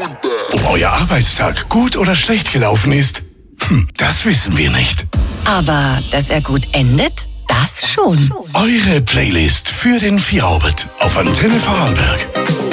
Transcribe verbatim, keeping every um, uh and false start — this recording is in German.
Ob euer Arbeitstag gut oder schlecht gelaufen ist, hm, das wissen wir nicht. Aber dass er gut endet, das schon. Eure Playlist für den Feierabend auf Antenne Vorarlberg.